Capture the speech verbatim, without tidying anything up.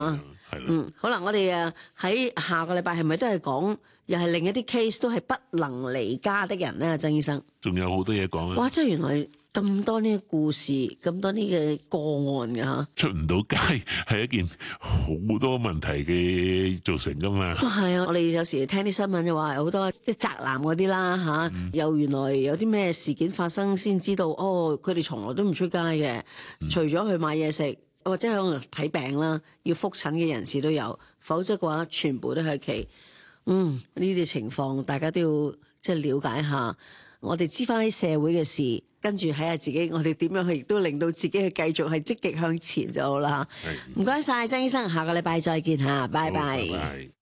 啊， 係啦。 嗯，好啦，我哋啊喺下個禮拜係咪都係講，又係另一啲 case 都係不能離家的人咧，曾醫生。 仲有好多嘢講啊！ 哇，真係原來咁多呢個故事，咁多呢嘅個案㗎吓。 出唔到街係一件好多問題嘅造成噶嘛。 係啊，我哋有時聽啲新聞就話有好多即係宅男嗰啲啦吓，嗯、又原來有啲咩事件發生先知道，哦，佢哋從來都唔出街嘅，嗯、除咗去買嘢食或者喺度睇病啦，要覆診嘅人士都有，否則嘅話全部都係企。嗯，呢啲情況大家都要即係了解下。我哋知翻啲社會嘅事，跟住睇下自己，我哋點樣去，亦都令到自己去繼續係積極向前就好啦。唔該晒，曾醫生，下個禮拜再見吓，拜拜。